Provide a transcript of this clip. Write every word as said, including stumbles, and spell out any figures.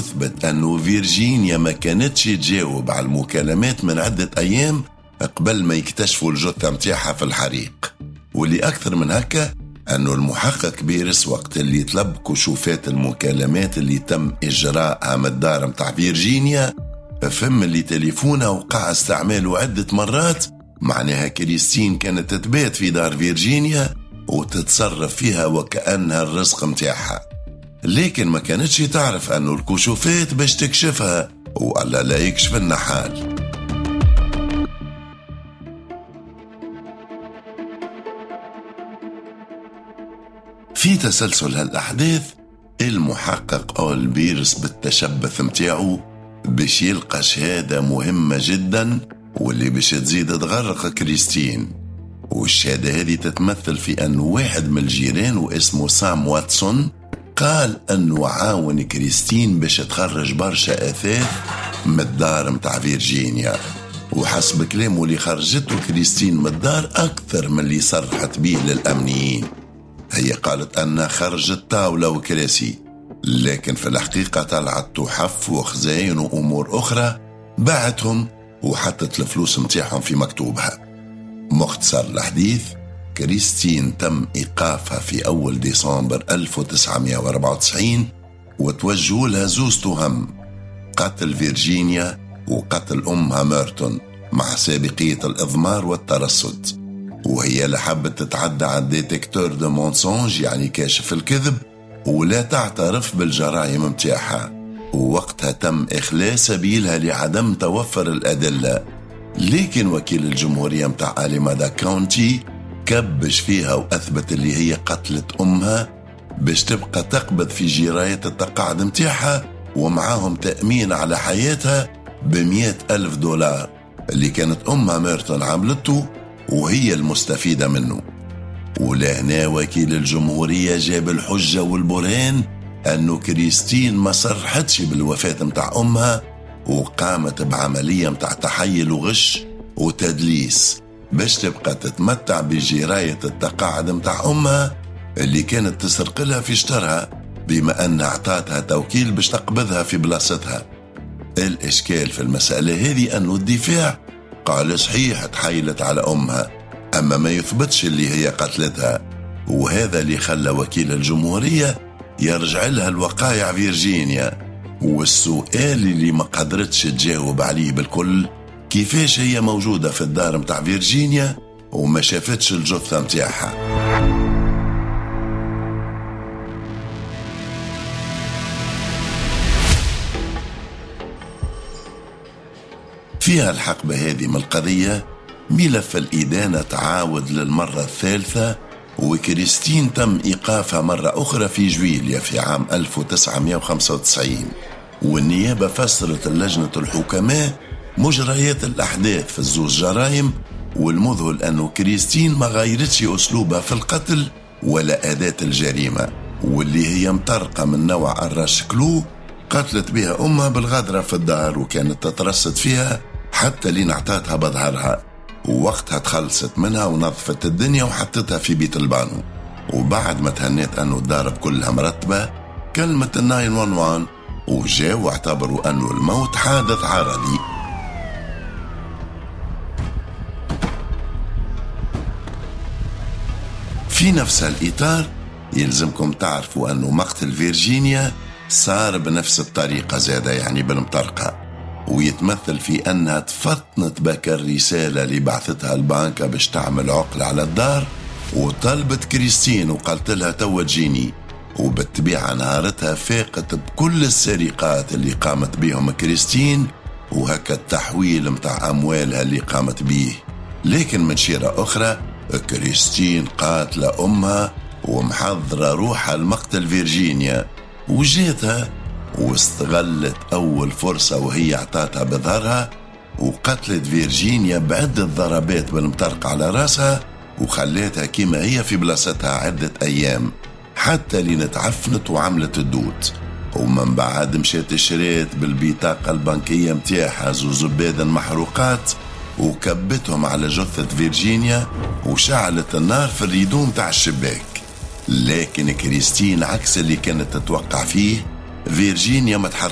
يثبت أنه فيرجينيا ما كانتش تجاوب على المكالمات من عدة أيام قبل ما يكتشفوا الجثة متاعها في الحريق. واللي أكثر من هكا أنه المحقق بيرس وقت اللي طلب كشوفات المكالمات اللي تم إجراءها من الدار متاع فيرجينيا، فهم اللي تليفونها وقع استعماله عدة مرات، معناها كريستين كانت تتبات في دار فيرجينيا وتتصرف فيها وكأنها الرزق متاعها، لكن ما كانتش تعرف أنه الكشوفات باش تكشفها وألا لا يكشف لنا حال. في تسلسل هالأحداث المحقق أول بيرس بالتشبث متاعه باش يلقى شهادة مهمة جدا واللي باش تزيد تغرق كريستين. والشهادة هذه تتمثل في أن واحد من الجيران واسمه سام واتسون قال أنه عاون كريستين باش تخرج برشا أثاث من الدار متاع فيرجينيا، وحسب كلامه اللي خرجته كريستين من الدار أكثر من اللي صرحت به للأمنيين. هي قالت أنها خرجت طاولة وكراسي، لكن في الحقيقة طلعت تحف وخزاين وأمور أخرى باعتهم وحطت الفلوس متاعهم في مكتوبها. مختصر الحديث، كريستين تم إيقافها في أول ديسمبر ألف وتسعمائة وأربعة وتسعين وتوجهوا لها زوز تهم: قتل فيرجينيا وقتل أمها ميرتون مع سابقية الإضمار والترصد. وهي لا حبت تتعدى على ديتكتور دو مونسونج يعني كاشف الكذب ولا تعترف بالجرائم متاعها، ووقتها تم إخلاء سبيلها لعدم توفر الأدلة. لكن وكيل الجمهورية متاع أليمادا كاونتي كبش فيها وأثبت اللي هي قتلت أمها باش تبقى تقبض في جراية التقاعد متاعها ومعاهم تأمين على حياتها بمئة ألف دولار اللي كانت أمها ميرتون عملته وهي المستفيدة منه. ولهنا وكيل الجمهورية جاب الحجة والبرهان أنه كريستين ما صرحتش بالوفاة متاع أمها وقامت بعملية متاع تحيل وغش وتدليس باش تبقى تتمتع بجراية التقاعد متاع أمها اللي كانت تسرق لها في شطرها، بما أن اعطاتها توكيل باش تقبضها في بلاصتها. الإشكال في المسألة هذه أنه الدفاع قال صحيح تحيلت على أمها، أما ما يثبتش اللي هي قتلتها، وهذا اللي خلى وكيل الجمهورية يرجع لها الوقائع فيرجينيا. والسؤال اللي ما قدرتش تجاوب عليه بالكل: كيفاش هي موجودة في الدار متاع فيرجينيا وما شافتش الجثة متاعها؟ فيها الحقبة هذه من القضية ملف الإدانة تعاود للمرة الثالثة، وكريستين تم إيقافها مرة أخرى في جويليا في عام ألف وتسعمائة وخمسة وتسعين. والنيابة فسرت اللجنة الحكماء مجريات الأحداث في الزوز جرائم، والمذهل أنه كريستين ما غيرتش أسلوبها في القتل ولا أداة الجريمة، واللي هي مطرقة من نوع الراشكلو قتلت بها أمها بالغدرة في الدار وكانت تترصد فيها حتى لين اعطتها بظهرها، ووقتها تخلصت منها ونظفت الدنيا وحطتها في بيت البانو. وبعد ما تهنيت أنه الدار كلها مرتبة كلمت الناين وان وان وجاء واعتبروا أنه الموت حادث عرضي. في نفس الإطار يلزمكم تعرفوا أنه مقتل فيرجينيا صار بنفس الطريقة زادة، يعني بالمطرقة، ويتمثل في أنها تفطنت بك الرسالة اللي بعثتها البنكة باش تعمل عقل على الدار، وطلبت كريستين وقالت لها توا تجيني، وبالطبيعة نهارتها فاقت بكل السرقات اللي قامت بيهم كريستين وهكا التحويل متاع أموالها اللي قامت بيه. لكن من شيرة أخرى كريستين قاتلة أمها ومحضرة روحها المقتل فيرجينيا، وجيتها واستغلت أول فرصة وهي اعطاتها بظهرها وقتلت فيرجينيا بعدة ضربات بالمطرق على راسها وخليتها كما هي في بلاصتها عدة أيام حتى لين تعفنت وعملت الدود. ومن بعد مشيت شريت بالبطاقة البنكية متاعها زوز زبادن محروقات وكبتهم على جثة فيرجينيا وشعلت النار في الريدوم تاع الشباك. لكن كريستين عكس اللي كانت تتوقع فيه، فيرجينيا ما